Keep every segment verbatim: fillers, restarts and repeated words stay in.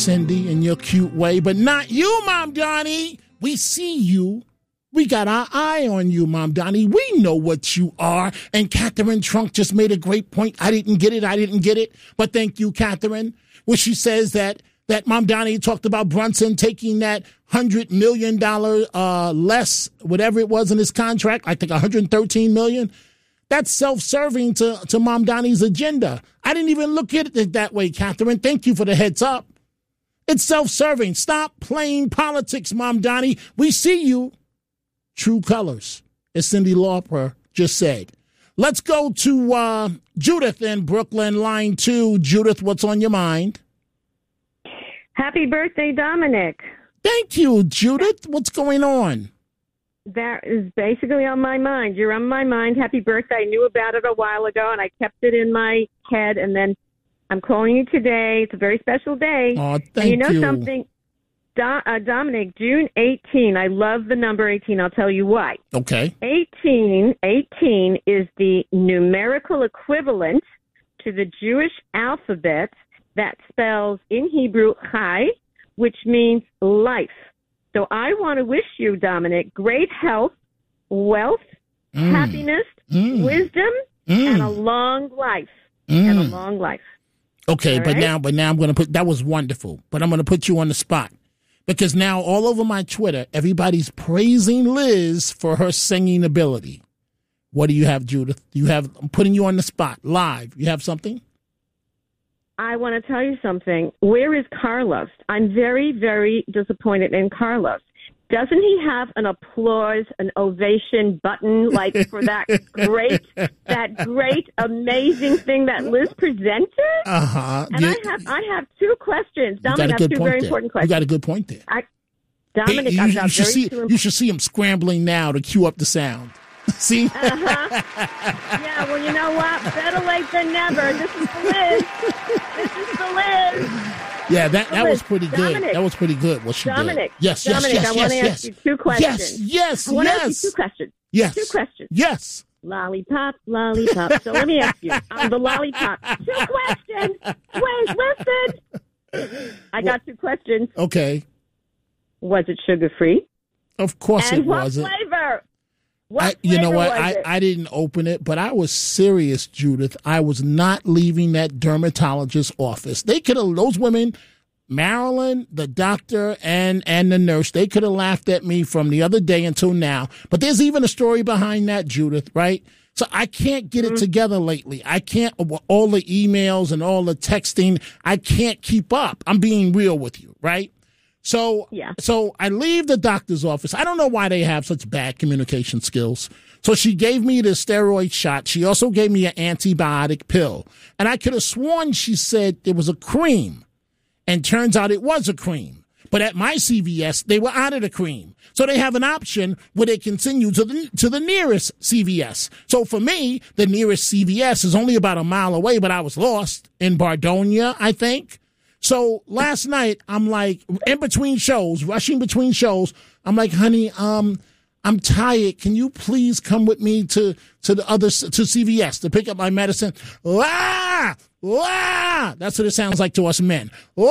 Cindy, in your cute way, but not you, Mom Donnie. We see you. We got our eye on you, Mom Donnie. We know what you are. And Catherine Trunk just made a great point. I didn't get it. I didn't get it. But thank you, Catherine, where she says that that Mom Donnie talked about Brunson taking that one hundred million dollars uh, less, whatever it was in his contract, I think one hundred thirteen million dollars. That's self-serving to, to Mom Donnie's agenda. I didn't even look at it that way, Catherine. Thank you for the heads up. It's self-serving. Stop playing politics, Mom Donnie. We see you. True colors, as Cindy Lauper just said. Let's go to uh, Judith in Brooklyn, line two. Judith, what's on your mind? Happy birthday, Dominic. Thank you, Judith. What's going on? That is basically on my mind. You're on my mind. Happy birthday. I knew about it a while ago, and I kept it in my head, and then I'm calling you today. It's a very special day. Oh, thank and you know you. something? Do, uh, Dominic, June eighteenth, I love the number eighteen. I'll tell you why. Okay. eighteen, eighteen is the numerical equivalent to the Jewish alphabet that spells in Hebrew chai, which means life. So I want to wish you, Dominic, great health, wealth, mm. happiness, mm. wisdom, mm. and a long life. Mm. And a long life. Okay, all but right? now, but now I'm going to put, that was wonderful, but I'm going to put you on the spot. Because now all over my Twitter, everybody's praising Liz for her singing ability. What do you have, Judith? Do you have, I'm putting you on the spot, live. You have something? I want to tell you something. Where is Carlos? I'm very, very disappointed in Carlos. Doesn't he have an applause, an ovation button, like for that great, that great, amazing thing that Liz presented? Uh huh. And you, I have, I have two questions. Dominic, I have two very there. important questions. You got a good point there. I, Dominic, hey, you, I've you got should very see. two You should see him scrambling now to cue up the sound. See? Uh-huh. Yeah, well, you know what? Better late than never. This is the Liz. This is the Liz. Yeah, that, that was pretty good. Dominic, that was pretty good, what she Dominic, did. Yes, yes, Dominic, yes, I yes, want to yes. ask you two questions. Yes, yes, I want yes. to ask you two questions. Yes. Two questions. Yes. Lollipop, lollipop. So let me ask you, on the lollipop, two questions. Wait, listen. I got two questions. Okay. Was it sugar-free? Of course and it wasn't. What flavor? What I, you know what? was I, it? I didn't open it, but I was serious, Judith. I was not leaving that dermatologist's office. They could have, those women, Marilyn, the doctor, and, and the nurse, they could have laughed at me from the other day until now. But there's even a story behind that, Judith, right? So I can't get mm-hmm. it together lately. I can't, all the emails and all the texting, I can't keep up. I'm being real with you, right? So, yeah. so I leave the doctor's office. I don't know why they have such bad communication skills. So she gave me the steroid shot. She also gave me an antibiotic pill. And I could have sworn she said it was a cream. And turns out it was a cream. But at my C V S, they were out of the cream. So they have an option where they continue to the, to the nearest C V S. So for me, the nearest C V S is only about a mile away, but I was lost in Bardonia, I think. So last night, I'm like, in between shows, rushing between shows, I'm like, honey, um, I'm tired. Can you please come with me to, to the other, to C V S to pick up my medicine? Ah! Ah! That's what it sounds like to us men.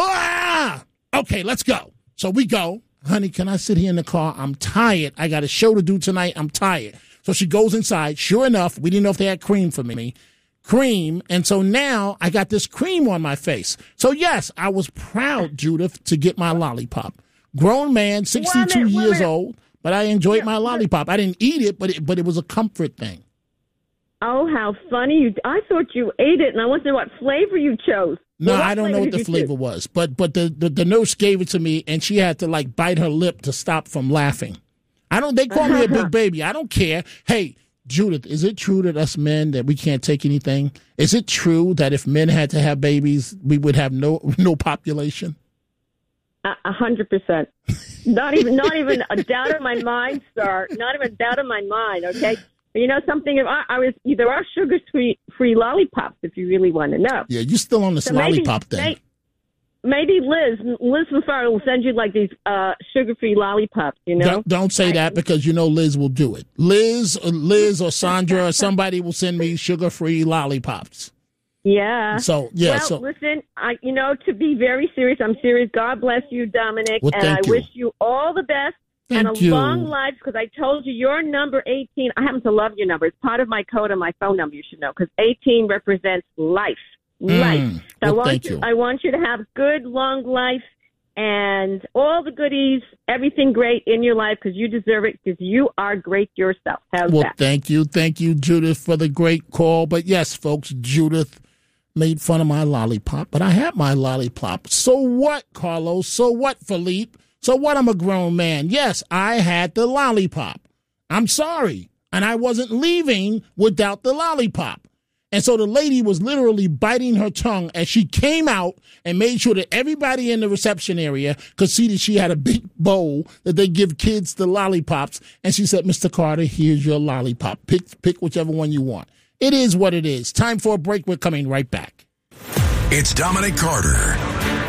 Ah! Okay, let's go. So we go. Honey, can I sit here in the car? I'm tired. I got a show to do tonight. I'm tired. So she goes inside. Sure enough, we didn't know if they had cream for me. Cream. And so now I got this cream on my face. So yes, I was proud, Judith, to get my lollipop. Grown man, sixty-two minute, years minute. old, but I enjoyed Yeah, my lollipop. I didn't eat it, but it, but it was a comfort thing. Oh, how funny. You! I thought you ate it, and I wondered what flavor you chose. No, well, I don't know what the flavor choose? was, but but the, the, the nurse gave it to me, and she had to like bite her lip to stop from laughing. I don't. They call me a big baby. I don't care. Hey, Judith, is it true that us men that we can't take anything? Is it true that if men had to have babies, we would have no no population? A hundred percent. Not even not even a doubt in my mind, sir. Not even a doubt in my mind. Okay. You know something? If I, I was, there are sugar free free lollipops. If you really want to know. Yeah, you're still on this so lollipop maybe, thing. Maybe Liz, Liz McFarland will send you like these uh, sugar free lollipops. You know. Don't, don't say that because you know Liz will do it. Liz, or Liz, or Sandra, or somebody will send me sugar free lollipops. Yeah. So, yeah. Well, so, listen, I, you know, to be very serious, I'm serious. God bless you, Dominic. Well, and thank I you. wish you all the best Thank and a you. long life, because I told you you're number eighteen. I happen to love your number. It's part of my code and my phone number, you should know, because eighteen represents life. Life. Mm. So Well, I want thank you, you. I want you to have good, long life and all the goodies, everything great in your life, because you deserve it, because you are great yourself. How's Well, that? thank you. Thank you, Judith, for the great call. But yes, folks, Judith made fun of my lollipop, but I had my lollipop. So what, Carlos? So what, Philippe? So what? I'm a grown man. Yes, I had the lollipop. I'm sorry. And I wasn't leaving without the lollipop. And so the lady was literally biting her tongue as she came out and made sure that everybody in the reception area could see that she had a big bowl that they give kids the lollipops. And she said, Mister Carter, here's your lollipop. Pick, pick whichever one you want. It is what it is. Time for a break. We're coming right back. It's Dominic Carter.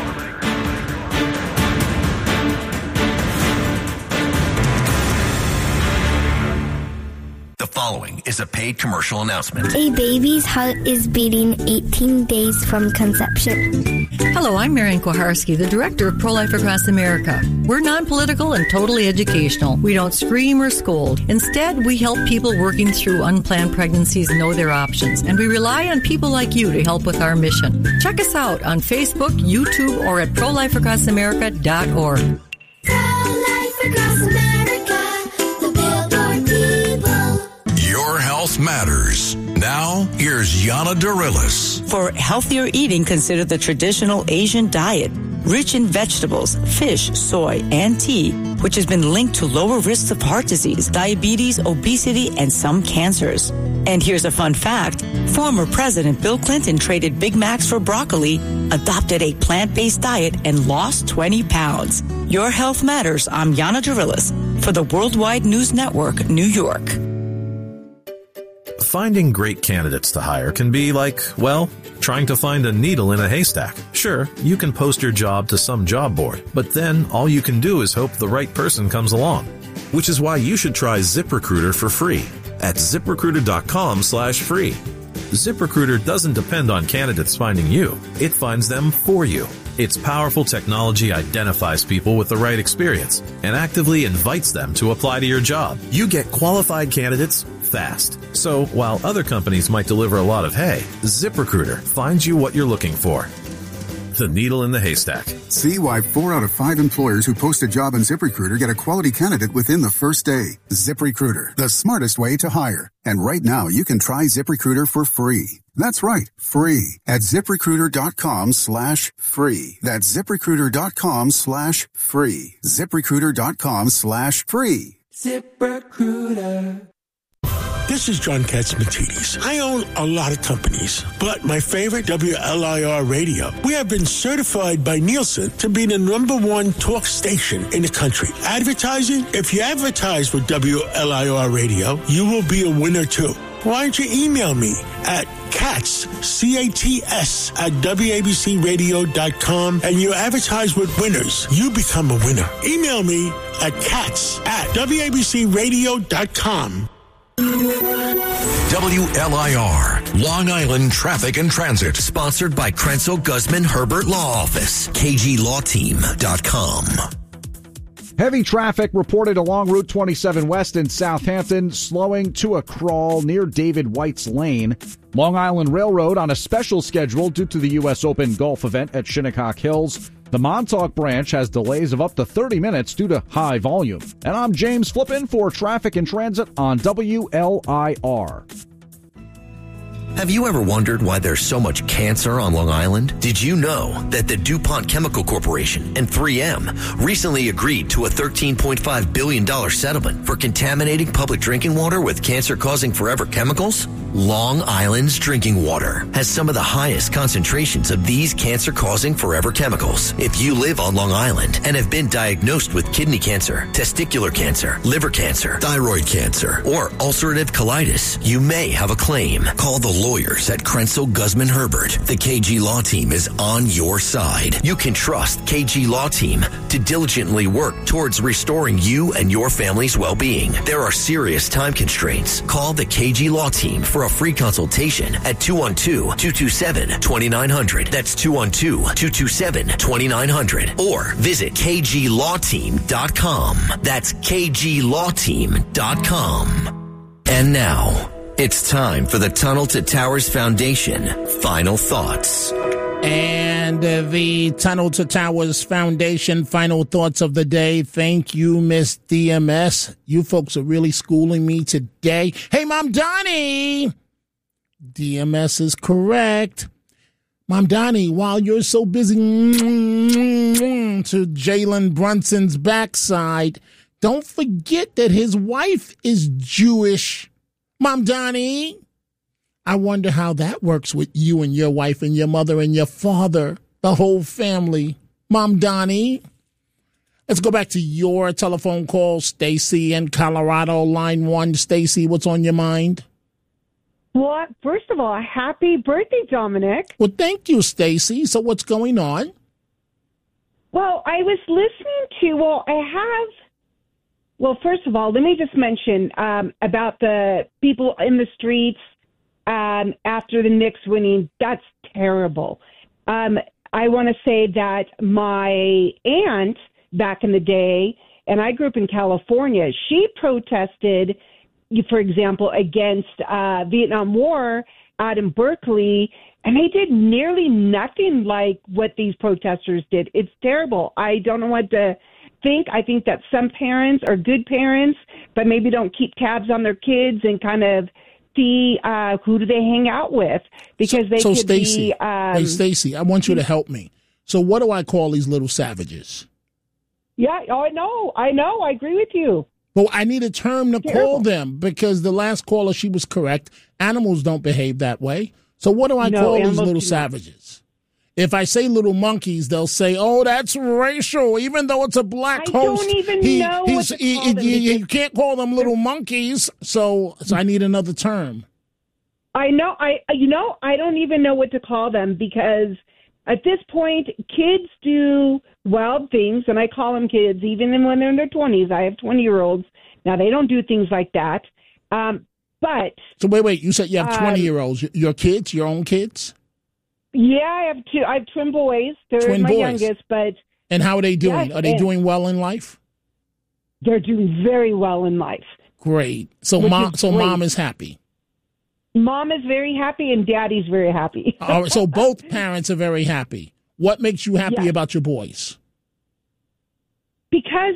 The following is a paid commercial announcement. A baby's heart is beating eighteen days from conception. Hello, I'm Marian Koharski, the director of Pro-Life Across America. We're non-political and totally educational. We don't scream or scold. Instead, we help people working through unplanned pregnancies know their options, and we rely on people like you to help with our mission. Check us out on Facebook, YouTube, or at pro life across america dot org. Pro-Life Across America, the Billboard people. Your health matters. Now, here's Yana Dorillis. For healthier eating, consider the traditional Asian diet, rich in vegetables, fish, soy, and tea, which has been linked to lower risks of heart disease, diabetes, obesity, and some cancers. And here's a fun fact. Former President Bill Clinton traded Big Macs for broccoli, adopted a plant-based diet, and lost twenty pounds. Your health matters. I'm Yana Dorillis for the Worldwide News Network, New York. Finding great candidates to hire can be like, well, trying to find a needle in a haystack. Sure, you can post your job to some job board, but then all you can do is hope the right person comes along. Which is why you should try ZipRecruiter for free at ZipRecruiter.com slash free. ZipRecruiter doesn't depend on candidates finding you. It finds them for you. Its powerful technology identifies people with the right experience and actively invites them to apply to your job. You get qualified candidates fast. So while other companies might deliver a lot of hay, ZipRecruiter finds you what you're looking for. The needle in the haystack. See why four out of five employers who post a job on ZipRecruiter get a quality candidate within the first day. ZipRecruiter, the smartest way to hire. And right now, you can try ZipRecruiter for free. That's right, free at ZipRecruiter.com slash free. That's ZipRecruiter.com slash free. ZipRecruiter.com slash free. ZipRecruiter. This is John Katzmatidis. I own a lot of companies, but my favorite, W L I R Radio. We have been certified by Nielsen to be the number one talk station in the country. Advertising? If you advertise with W L I R Radio, you will be a winner too. Why don't you email me at Katz, C A T S, at W A B C radio dot com, and you advertise with winners. You become a winner. Email me at Katz at W A B C radio dot com. W L I R, Long Island Traffic and Transit. Sponsored by Krenzel Guzman Herbert Law Office, K G law team dot com. Heavy traffic reported along Route twenty-seven West in Southampton, slowing to a crawl near David White's Lane. Long Island Railroad on a special schedule due to the U S Open golf event at Shinnecock Hills. The Montauk branch has delays of up to thirty minutes due to high volume. And I'm James Flippin for Traffic and Transit on W L I R. Have you ever wondered why there's so much cancer on Long Island? Did you know that the DuPont Chemical Corporation and three M recently agreed to a thirteen point five billion dollars settlement for contaminating public drinking water with cancer-causing forever chemicals? Long Island's drinking water has some of the highest concentrations of these cancer-causing forever chemicals. If you live on Long Island and have been diagnosed with kidney cancer, testicular cancer, liver cancer, thyroid cancer, or ulcerative colitis, you may have a claim. Call the lawyers at Krenzel Guzman Herbert. The K G Law Team is on your side. You can trust K G Law Team to diligently work towards restoring you and your family's well-being. There are serious time constraints. Call the K G Law Team for for a free consultation at two one two, two two seven, two nine zero zero. That's two one two, two two seven, two nine zero zero. Or visit k g law team dot com. That's k g law team dot com. And now, it's time for the Tunnel to Towers Foundation Final Thoughts. And uh, the Tunnel to Towers Foundation final thoughts of the day. Thank you, Miss D M S. You folks are really schooling me today. Hey, Mom Donnie. D M S is correct. Mom Donnie, while you're so busy to Jalen Brunson's backside, don't forget that his wife is Jewish. Mom Donnie. I wonder how that works with you and your wife and your mother and your father, the whole family. Mom Donnie. Let's go back to your telephone call. Stacy in Colorado, line one. Stacy, what's on your mind? Well, first of all, happy birthday, Dominic. Well, thank you, Stacy. So what's going on? Well, I was listening to, well, I have, well, first of all, let me just mention um, about the people in the streets. Um, after the Knicks winning, that's terrible. Um, I want to say that my aunt back in the day, and I grew up in California, she protested, for example, against uh, Vietnam War out in Berkeley, and they did nearly nothing like what these protesters did. It's terrible. I don't know what to think. I think that some parents are good parents, but maybe don't keep tabs on their kids and kind of see uh, who do they hang out with, because they so could Stacey, be. Um, hey, Stacy, I want you to help me. So what do I call these little savages? Yeah, oh, I know. I know. I agree with you. Well, I need a term to Terrible. call them, because the last caller, she was correct. Animals don't behave that way. So what do I No, call these animals little do not. savages? If I say little monkeys, they'll say, oh, that's racial, even though it's a black I host. don't even he, know what he's- to he- call he- them you, you because- can't call them little monkeys, so, so I need another term. I know. I you know. I don't even know what to call them, because at this point, kids do wild things, and I call them kids, even when they're in their twenties. I have twenty-year-olds. Now, they don't do things like that. Um, but So wait, wait, you said you have Um, twenty-year-olds. Your kids, your own kids? yeah, I have two. I have twin boys. They're Twin my boys. youngest, but And how are they doing? Yes, Are they and- doing well in life? they're doing very well in life. Great. So Which mom, is so great. mom is happy. Mom is very happy, and Daddy's very happy. All right, so both parents are very happy. What makes you happy Yes. about your boys? Because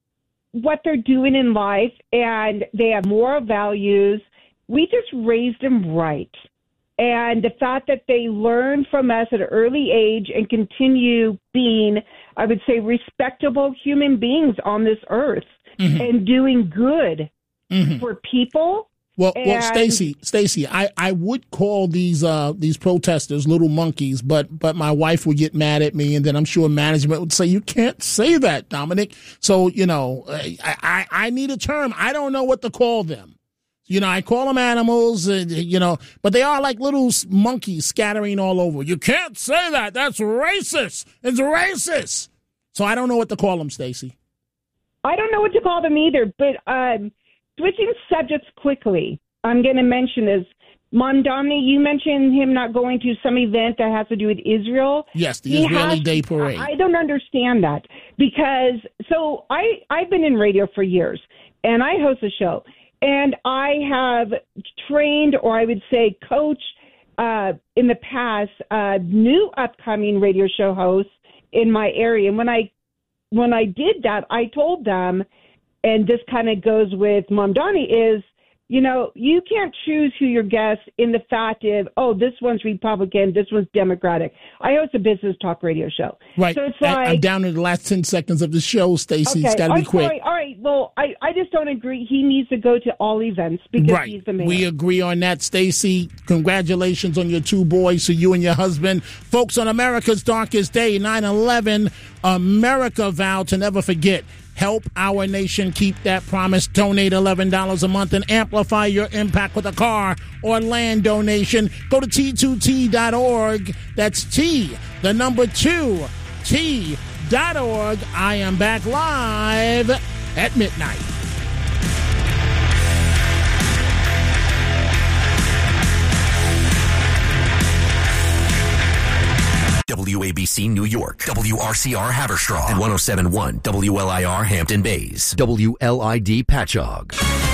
what they're doing in life, and they have moral values. We just raised them right. And the fact that they learn from us at an early age and continue being, I would say, respectable human beings on this earth Mhm. and doing good Mhm. for people. Well, well, And- Stacy, Stacy, I, I would call these uh these protesters little monkeys, but but my wife would get mad at me, and then I'm sure management would say you can't say that, Dominic. So you know, I I, I need a term. I don't know what to call them. You know, I call them animals, uh, you know, but they are like little s- monkeys scattering all over. You can't say that. That's racist. It's racist. So I don't know what to call them, Stacy. I don't know what to call them either, but um, switching subjects quickly, I'm going to mention is, Mom Domney, you mentioned him not going to some event that has to do with Israel. Yes, the He Israeli has- Day Parade. I don't understand that, because, so I, I've been in radio for years, and I host a show, and I have trained, or I would say coached uh, in the past, uh, new upcoming radio show hosts in my area. And when I when I did that, I told them, and this kind of goes with Mom Donnie, is, you know, you can't choose who your guests in the fact of, oh, this one's Republican, this one's Democratic. I host a business talk radio show. Right. So it's I- like, I'm down to the last ten seconds of the show, Stacy. okay, It's got to be I'm quick. sorry. All right. Well, I, I just don't agree. He needs to go to all events because Right. he's the mayor. We agree on that, Stacy. Congratulations on your two boys, to you and your husband. Folks, on America's Darkest Day, nine eleven, America vowed to never forget. Help our nation keep that promise. Donate eleven dollars a month and amplify your impact with a car or land donation. Go to T two T dot org. That's T, the number two, T dot org. I am back live at midnight. W A B C New York, W R C R Haverstraw, and one oh seven point one W L I R Hampton Bays, W L I D Patchogue.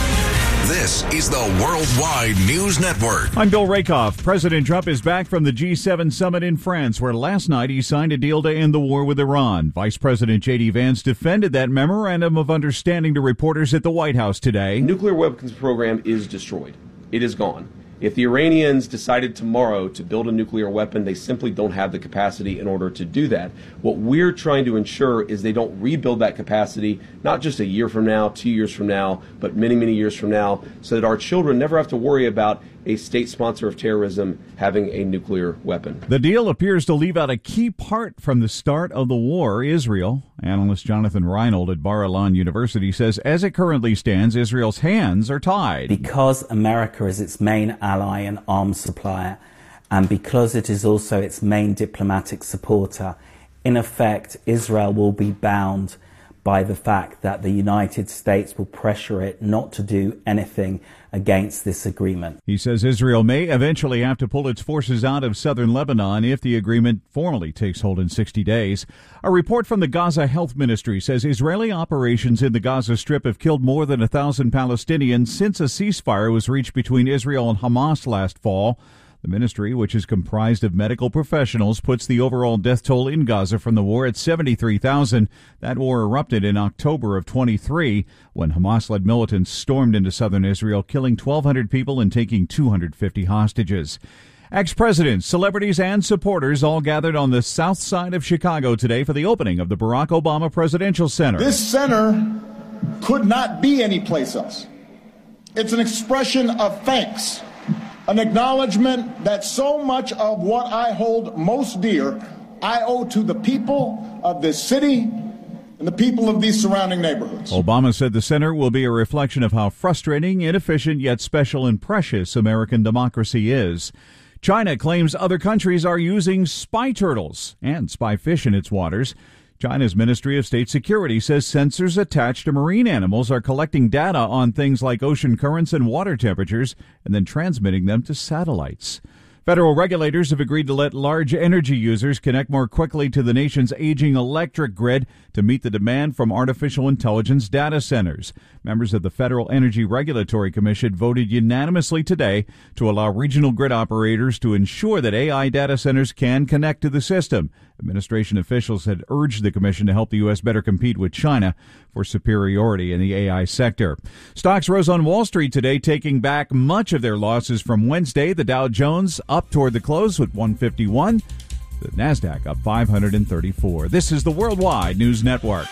This is the Worldwide News Network. I'm Bill Rakoff. President Trump is back from the G seven summit in France, where last night he signed a deal to end the war with Iran. Vice President J D Vance defended that memorandum of understanding to reporters at the White House today. The nuclear weapons program is destroyed. It is gone. If the Iranians decided tomorrow to build a nuclear weapon, they simply don't have the capacity in order to do that. What we're trying to ensure is they don't rebuild that capacity, not just a year from now, two years from now, but many, many years from now, so that our children never have to worry about a state sponsor of terrorism having a nuclear weapon. The deal appears to leave out a key part from the start of the war, Israel. Analyst Jonathan Reinhold at Bar-Ilan University says as it currently stands, Israel's hands are tied. Because America is its main ally and arms supplier, and because it is also its main diplomatic supporter, in effect, Israel will be bound by the fact that the United States will pressure it not to do anything against this agreement. He says Israel may eventually have to pull its forces out of southern Lebanon if the agreement formally takes hold in sixty days. A report from the Gaza Health Ministry says Israeli operations in the Gaza Strip have killed more than a thousand Palestinians since a ceasefire was reached between Israel and Hamas last fall. The ministry, which is comprised of medical professionals, puts the overall death toll in Gaza from the war at seventy-three thousand. That war erupted in October of twenty-three when Hamas-led militants stormed into southern Israel, killing twelve hundred people and taking two hundred fifty hostages. Ex-presidents, celebrities, and supporters all gathered on the south side of Chicago today for the opening of the Barack Obama Presidential Center. This center could not be anyplace else. It's an expression of thanks, an acknowledgement that so much of what I hold most dear I owe to the people of this city and the people of these surrounding neighborhoods. Obama said the center will be a reflection of how frustrating, inefficient, yet special and precious American democracy is. China claims other countries are using spy turtles and spy fish in its waters. China's Ministry of State Security says sensors attached to marine animals are collecting data on things like ocean currents and water temperatures and then transmitting them to satellites. Federal regulators have agreed to let large energy users connect more quickly to the nation's aging electric grid to meet the demand from artificial intelligence data centers. Members of the Federal Energy Regulatory Commission voted unanimously today to allow regional grid operators to ensure that A I data centers can connect to the system. Administration officials had urged the commission to help the U S better compete with China for superiority in the A I sector. Stocks rose on Wall Street today, taking back much of their losses from Wednesday. The Dow Jones up toward the close with one fifty-one. The NASDAQ up five hundred thirty-four. This is the Worldwide News Network.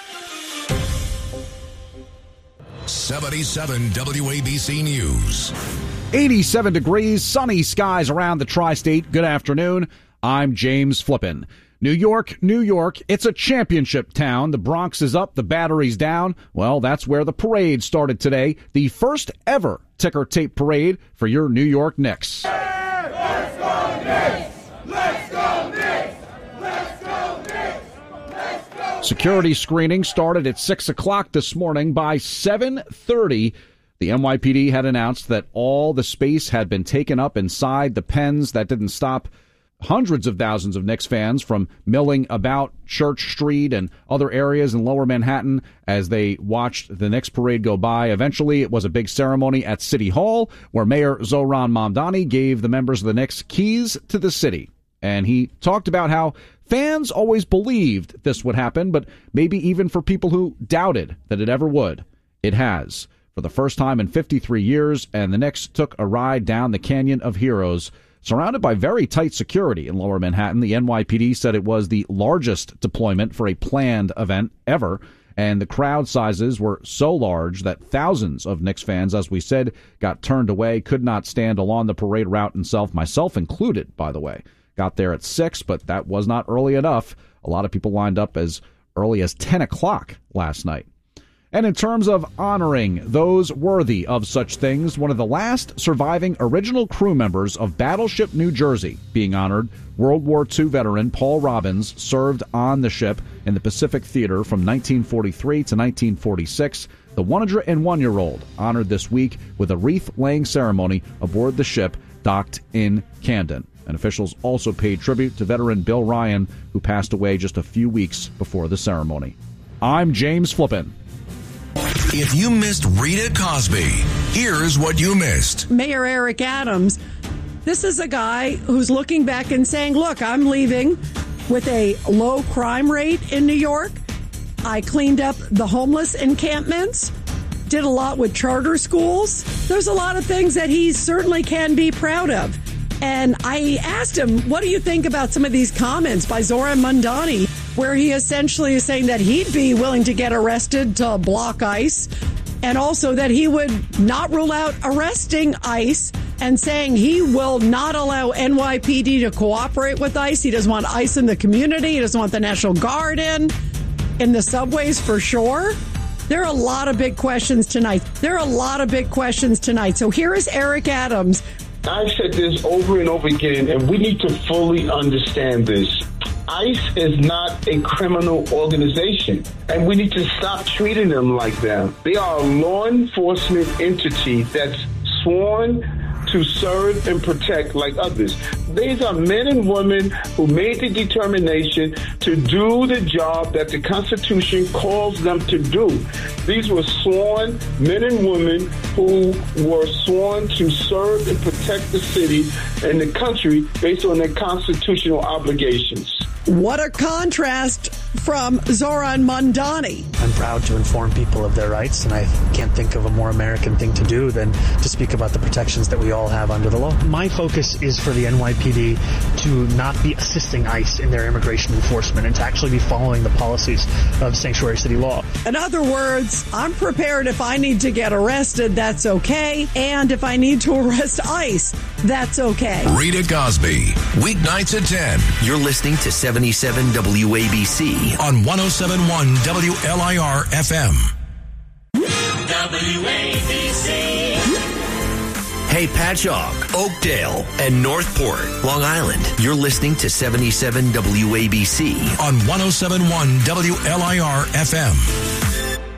seventy-seven W A B C News. eighty-seven degrees, sunny skies around the tri-state. Good afternoon. I'm James Flippin. New York, New York, it's a championship town. The Bronx is up, the Battery's down. Well, that's where the parade started today. The first ever ticker tape parade for your New York Knicks. Hey, let's go Knicks! Let's go Knicks! Let's go Knicks! Let's go Security screening started at six o'clock this morning. By seven thirty, the N Y P D had announced that all the space had been taken up inside the pens. That didn't stop hundreds of thousands of Knicks fans from milling about Church Street and other areas in lower Manhattan as they watched the Knicks parade go by. Eventually, it was a big ceremony at City Hall where Mayor Zohran Mamdani gave the members of the Knicks keys to the city. And he talked about how fans always believed this would happen, but maybe even for people who doubted that it ever would, it has. For the first time in fifty-three years, and the Knicks took a ride down the Canyon of Heroes, surrounded by very tight security in lower Manhattan. The N Y P D said it was the largest deployment for a planned event ever, and the crowd sizes were so large that thousands of Knicks fans, as we said, got turned away, could not stand along the parade route itself, myself included, by the way. Got there at six, but that was not early enough. A lot of people lined up as early as ten o'clock last night. And in terms of honoring those worthy of such things, one of the last surviving original crew members of Battleship New Jersey being honored, World War Two veteran Paul Robbins served on the ship in the Pacific Theater from nineteen forty-three to nineteen forty-six. The one hundred one-year-old honored this week with a wreath-laying ceremony aboard the ship docked in Camden. And officials also paid tribute to veteran Bill Ryan, who passed away just a few weeks before the ceremony. I'm James Flippin. If you missed Rita Cosby, here's what you missed. Mayor Eric Adams, this is a guy who's looking back and saying, look, I'm leaving with a low crime rate in New York. I cleaned up the homeless encampments, did a lot with charter schools. There's a lot of things that he certainly can be proud of. And I asked him, what do you think about some of these comments by Zoran Mandani, where he essentially is saying that he'd be willing to get arrested to block ICE, and also that he would not rule out arresting ICE, and saying he will not allow N Y P D to cooperate with ICE. He doesn't want ICE in the community. He doesn't want the National Guard in, in the subways for sure. There are a lot of big questions tonight. There are a lot of big questions tonight. So here is Eric Adams. I've said this over and over again, and we need to fully understand this. ICE is not a criminal organization, and we need to stop treating them like that. They are a law enforcement entity that's sworn to serve and protect like others. These are men and women who made the determination to do the job that the Constitution calls them to do. These were sworn men and women who were sworn to serve and protect the city and the country based on their constitutional obligations. What a contrast from Zoran Mandani. I'm proud to inform people of their rights, and I can't think of a more American thing to do than to speak about the protections that we all have under the law. My focus is for the N Y P D to not be assisting ICE in their immigration enforcement and to actually be following the policies of sanctuary city law. In other words, I'm prepared if I need to get arrested, that's okay. And if I need to arrest ICE, that's okay. Rita Cosby, weeknights at ten. You're listening to seventy-seven W A B C on one oh seven point one W L I R F M. W A B C. Hey, Patchogue, Oakdale, and Northport, Long Island. You're listening to seventy-seven W A B C on one oh seven point one W L I R F M.